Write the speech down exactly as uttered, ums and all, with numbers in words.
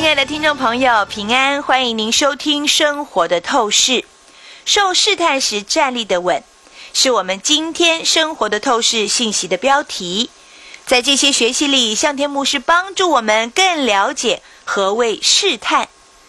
亲爱的听众朋友，平安，欢迎您收听生活的透视。受试探时站立的稳，是我们今天生活的透视信息的标题。在这些学习里，向天牧师帮助我们更了解何谓试探，